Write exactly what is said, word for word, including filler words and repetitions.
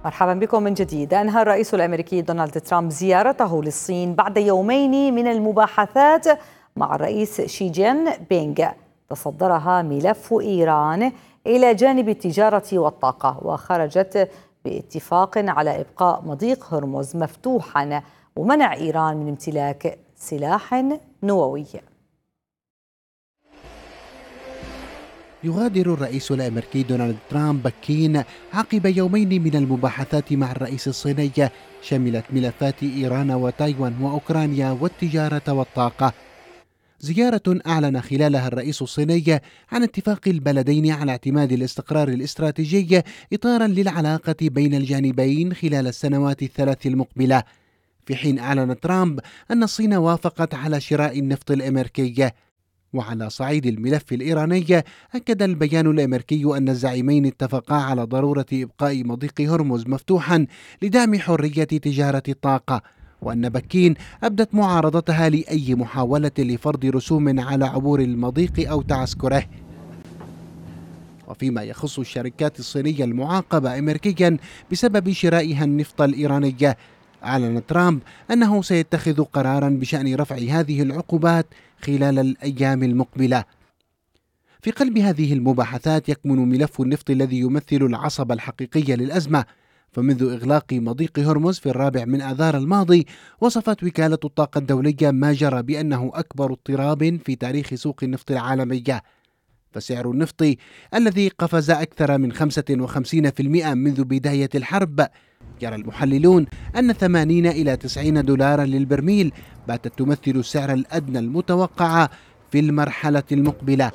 مرحبا بكم من جديد. أنهى الرئيس الأمريكي دونالد ترامب زيارته للصين بعد يومين من المباحثات مع الرئيس شي جين بينغ تصدرها ملف إيران إلى جانب التجارة والطاقة، وخرجت باتفاق على إبقاء مضيق هرمز مفتوحا ومنع إيران من امتلاك سلاح نووي. يغادر الرئيس الأمريكي دونالد ترامب بكين عقب يومين من المباحثات مع الرئيس الصيني شملت ملفات إيران وتايوان وأوكرانيا والتجارة والطاقة. زيارة أعلن خلالها الرئيس الصيني عن اتفاق البلدين على اعتماد الاستقرار الاستراتيجي إطارا للعلاقة بين الجانبين خلال السنوات الثلاث المقبلة، في حين أعلن ترامب أن الصين وافقت على شراء النفط الأمريكي. وعلى صعيد الملف الإيراني، أكد البيان الأمريكي أن الزعيمين اتفقا على ضرورة إبقاء مضيق هرمز مفتوحا لدعم حرية تجارة الطاقة، وأن بكين أبدت معارضتها لأي محاولة لفرض رسوم على عبور المضيق أو تعسكره. وفيما يخص الشركات الصينية المعاقبة أمريكيا بسبب شرائها النفط الإيراني، أعلن ترامب أنه سيتخذ قرارا بشأن رفع هذه العقوبات خلال الأيام المقبلة. في قلب هذه المباحثات يكمن ملف النفط الذي يمثل العصب الحقيقي للأزمة، فمنذ إغلاق مضيق هرمز في الرابع من آذار الماضي، وصفت وكالة الطاقة الدولية ما جرى بأنه أكبر اضطراب في تاريخ سوق النفط العالمية. فسعر النفط الذي قفز أكثر من خمسة وخمسين بالمئة منذ بداية الحرب، يرى المحللون أن ثمانين إلى تسعين دولارا للبرميل باتت تمثل السعر الأدنى المتوقع في المرحلة المقبلة.